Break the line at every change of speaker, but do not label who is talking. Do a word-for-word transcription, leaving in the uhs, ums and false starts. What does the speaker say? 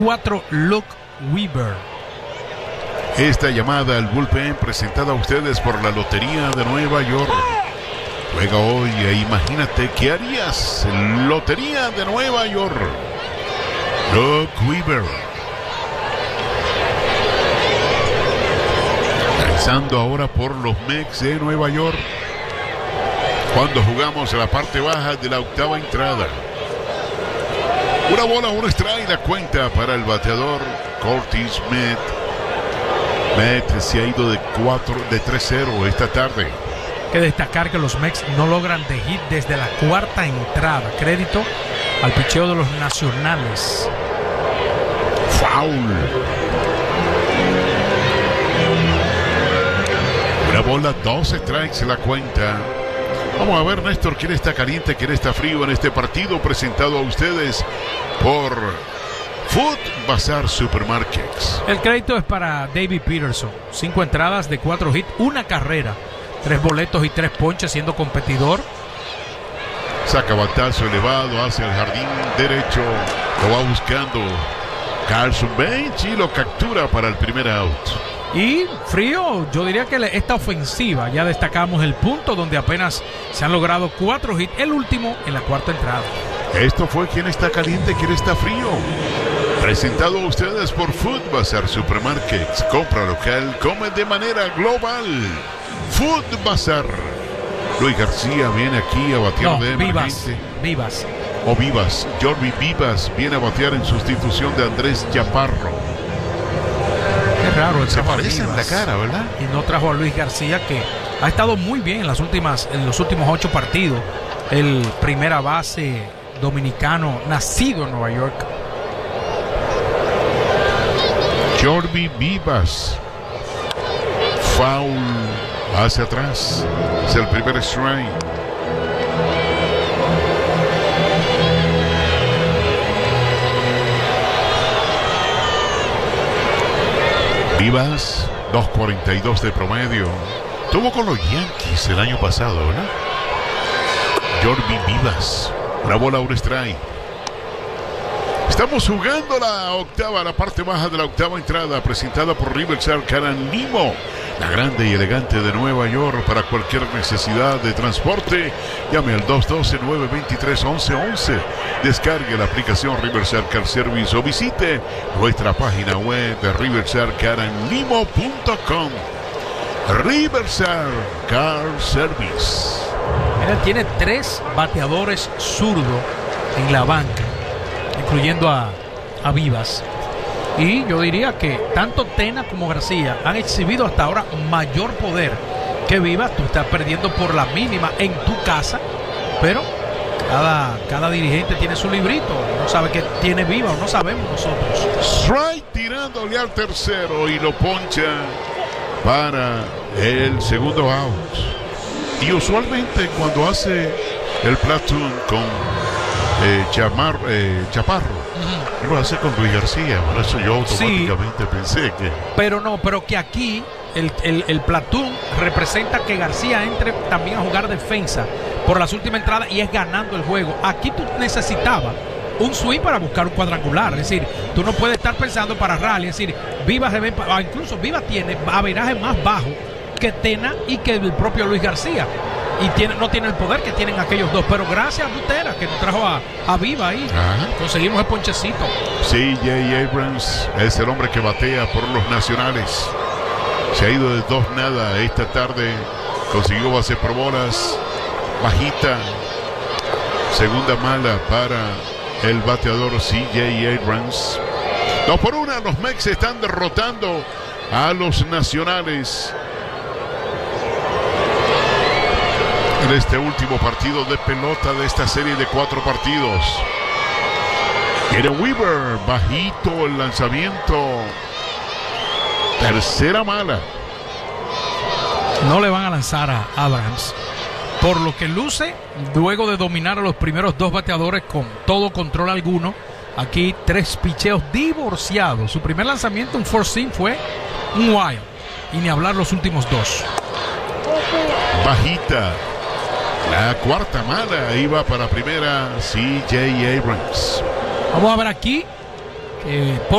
cuatro, Luke Weaver.
Esta llamada al bullpen presentada a ustedes por la Lotería de Nueva York. Juega hoy e imagínate qué harías. Lotería de Nueva York. Luke Weaver. Lanzando ahora por los Mets de Nueva York. Cuando jugamos en la parte baja de la octava entrada. Una bola, un strike, la cuenta para el bateador Curtis Met. Met se ha ido de cuatro, de tres cero esta tarde.
Hay que destacar que los Mets no logran de hit desde la cuarta entrada. Crédito al picheo de los nacionales.
Foul. Una bola, dos strikes, la cuenta. Vamos a ver, Néstor, quién está caliente, quién está frío en este partido presentado a ustedes por Food Bazar Supermarkets.
El crédito es para David Peterson. Cinco entradas de cuatro hits, una carrera, tres boletos y tres ponches siendo competidor.
Saca batazo elevado hacia el jardín derecho. Lo va buscando Carson Bench y lo captura para el primer out.
Y frío, yo diría que esta ofensiva, ya destacamos el punto donde apenas se han logrado cuatro hits, el último en la cuarta entrada.
Esto fue Quien Está Caliente, Quien Está Frío. Presentado a ustedes por Food Bazar Supermarkets. Compra local, come de manera global. Food Bazar. Luis García viene aquí a batear
no,
de
Vivas,
emergente.
Vivas.
O Vivas. Jordi Vivas viene a batear en sustitución de Andrés Chaparro.
Qué raro,
se parece en la cara, ¿verdad?
Y no trajo a Luis García, que ha estado muy bien en las últimas, en los últimos ocho partidos. El primera base dominicano nacido en Nueva York.
Jordi Vivas. Foul hacia atrás. Es el primer strike. Vivas, dos cuarenta y dos de promedio. Tuvo con los Yankees el año pasado, ¿verdad? Jordi Vivas. Una bola, un strike. Estamos jugando la octava, la parte baja de la octava entrada, presentada por Riverside Caran Limo, la grande y elegante de Nueva York. Para cualquier necesidad de transporte, llame al dos uno dos, nueve dos tres, once once. Descargue la aplicación Riverside Car Service o visite nuestra página web de riverside caran limo punto com. Riverside Car Service.
Él tiene tres bateadores zurdos en la banca, incluyendo a, a Vivas. Y yo diría que tanto Tena como García han exhibido hasta ahora mayor poder que Vivas. Tú estás perdiendo por la mínima en tu casa, pero cada, cada dirigente tiene su librito. No sabe que tiene Vivas, no sabemos nosotros.
Strike tirándole al tercero y lo poncha para el segundo out. Y usualmente cuando hace el platoon con eh, Chamar, eh, Chaparro, uh-huh, lo hace con Luis García. Por eso yo automáticamente sí pensé que...
Pero no, pero que aquí el, el, el platoon representa que García entre también a jugar defensa por las últimas entradas y es ganando el juego. Aquí tú necesitabas un swing para buscar un cuadrangular. Es decir, tú no puedes estar pensando para rally. Es decir, Vivas, incluso Vivas tiene averaje más bajo que Tena y que el propio Luis García. Y tiene, no tiene el poder que tienen aquellos dos. Pero gracias a Butera, que nos trajo a, a Viva ahí. Ajá. Conseguimos el ponchecito.
C J Abrams es el hombre que batea por los nacionales. Se ha ido de dos nada esta tarde. Consiguió base por bolas. Bajita. Segunda mala para el bateador C J Abrams. Dos por una. Los Mets están derrotando a los nacionales en este último partido de pelota de esta serie de cuatro partidos. Quiere Weaver, bajito el lanzamiento. Tercera mala.
No le van a lanzar a Abrams, por lo que luce luego de dominar a los primeros dos bateadores con todo control alguno. Aquí tres picheos divorciados. Su primer lanzamiento, un four seam, fue un wild, y ni hablar los últimos dos.
Bajita. La cuarta mala iba para primera C J Abrams.
Vamos a ver aquí que